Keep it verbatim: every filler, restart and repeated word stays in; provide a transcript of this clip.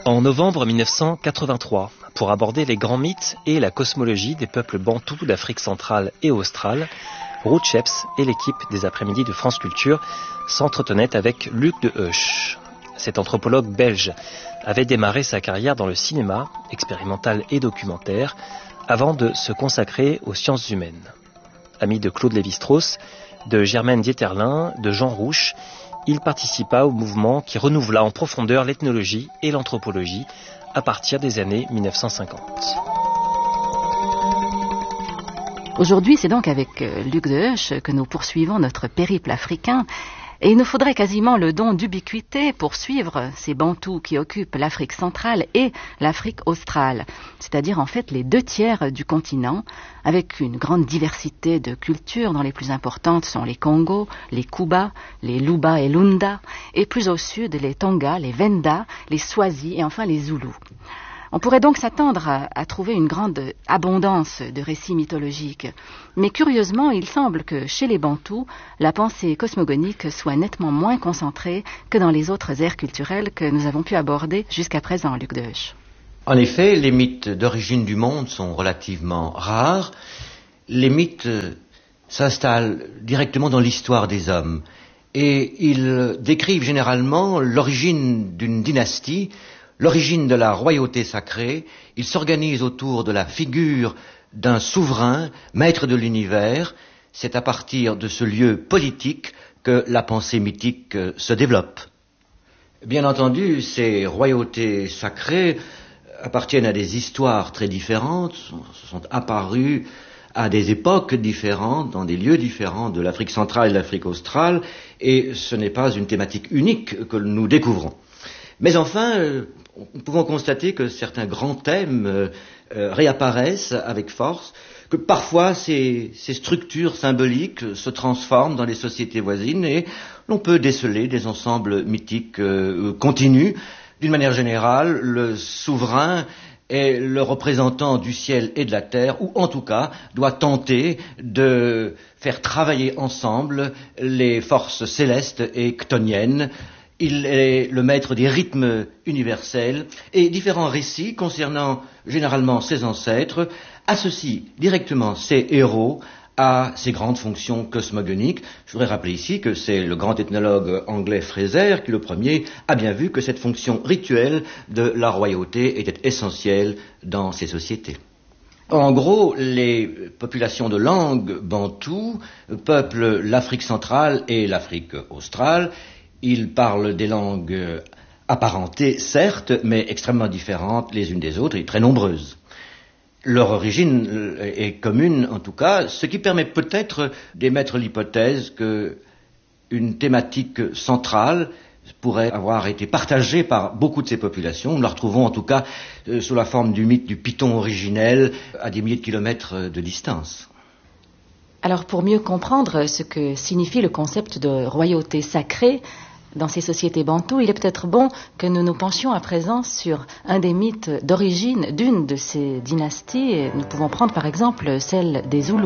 En novembre mille neuf cent quatre-vingt-trois, pour aborder les grands mythes et la cosmologie des peuples bantous d'Afrique centrale et australe, Ruud Sheps et l'équipe des après-midi de France Culture s'entretenaient avec Luc de Heusch. Cet anthropologue belge avait démarré sa carrière dans le cinéma, expérimental et documentaire, avant de se consacrer aux sciences humaines. Ami de Claude Lévi-Strauss, de Germaine Dieterlen, de Jean Rouch, il participa au mouvement qui renouvela en profondeur l'ethnologie et l'anthropologie à partir des années mille neuf cent cinquante. Aujourd'hui, c'est donc avec Luc de Heusch que nous poursuivons notre périple africain. Et il nous faudrait quasiment le don d'ubiquité pour suivre ces Bantous qui occupent l'Afrique centrale et l'Afrique australe, c'est-à-dire en fait les deux tiers du continent, avec une grande diversité de cultures dont les plus importantes sont les Congo, les Kuba, les Luba et Lunda, et plus au sud les Tonga, les Venda, les Swazi et enfin les Zoulous. On pourrait donc s'attendre à, à trouver une grande abondance de récits mythologiques. Mais curieusement, il semble que chez les Bantous, la pensée cosmogonique soit nettement moins concentrée que dans les autres aires culturelles que nous avons pu aborder jusqu'à présent, Luc de Heusch. En effet, les mythes d'origine du monde sont relativement rares. Les mythes s'installent directement dans l'histoire des hommes. Et ils décrivent généralement l'origine d'une dynastie, l'origine de la royauté sacrée. Il s'organise autour de la figure d'un souverain, maître de l'univers. C'est à partir de ce lieu politique que la pensée mythique se développe. Bien entendu, ces royautés sacrées appartiennent à des histoires très différentes, se sont apparues à des époques différentes, dans des lieux différents de l'Afrique centrale et de l'Afrique australe, et ce n'est pas une thématique unique que nous découvrons. Mais enfin, euh, nous pouvons constater que certains grands thèmes euh, euh, réapparaissent avec force, que parfois ces, ces structures symboliques se transforment dans les sociétés voisines et l'on peut déceler des ensembles mythiques euh, continus. D'une manière générale, le souverain est le représentant du ciel et de la terre, ou en tout cas doit tenter de faire travailler ensemble les forces célestes et chtoniennes. Il est le maître des rythmes universels et différents récits concernant généralement ses ancêtres associent directement ses héros à ces grandes fonctions cosmogoniques. Je voudrais rappeler ici que c'est le grand ethnologue anglais Fraser qui, le premier, a bien vu que cette fonction rituelle de la royauté était essentielle dans ces sociétés. En gros, les populations de langue bantoues peuplent l'Afrique centrale et l'Afrique australe. Ils parlent des langues apparentées, certes, mais extrêmement différentes les unes des autres et très nombreuses. Leur origine est commune, en tout cas, ce qui permet peut-être d'émettre l'hypothèse qu'une thématique centrale pourrait avoir été partagée par beaucoup de ces populations. Nous la retrouvons en tout cas euh, sous la forme du mythe du python originel à des milliers de kilomètres de distance. Alors pour mieux comprendre ce que signifie le concept de royauté sacrée dans ces sociétés bantoues, il est peut-être bon que nous nous penchions à présent sur un des mythes d'origine d'une de ces dynasties. Nous pouvons prendre par exemple celle des Zoulous.